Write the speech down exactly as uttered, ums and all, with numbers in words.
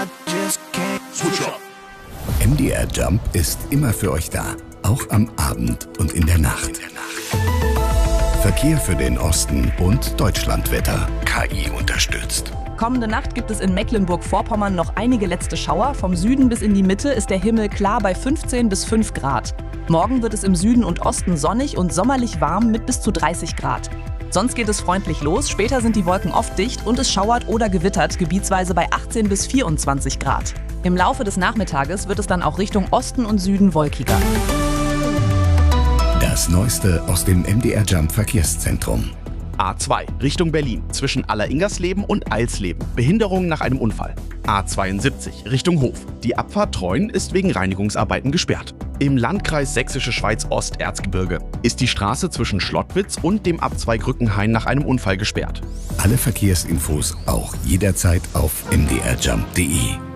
M D R Jump ist immer für euch da, auch am Abend und in der Nacht. Verkehr für den Osten und Deutschlandwetter. K I unterstützt. Kommende Nacht gibt es in Mecklenburg-Vorpommern noch einige letzte Schauer. Vom Süden bis in die Mitte ist der Himmel klar bei fünfzehn bis fünf Grad. Morgen wird es im Süden und Osten sonnig und sommerlich warm mit bis zu dreißig Grad. Sonst geht es freundlich los, später sind die Wolken oft dicht und es schauert oder gewittert, gebietsweise bei achtzehn bis vierundzwanzig Grad. Im Laufe des Nachmittages wird es dann auch Richtung Osten und Süden wolkiger. Das Neueste aus dem M D R Jump Verkehrszentrum. A zwei Richtung Berlin zwischen Alleringersleben und Eilsleben. Behinderung nach einem Unfall. A zweiundsiebzig Richtung Hof. Die Abfahrt Treuen ist wegen Reinigungsarbeiten gesperrt. Im Landkreis Sächsische Schweiz Osterzgebirge ist die Straße zwischen Schlottwitz und dem Abzweig Rückenhain nach einem Unfall gesperrt. Alle Verkehrsinfos auch jederzeit auf m d r jump punkt d e.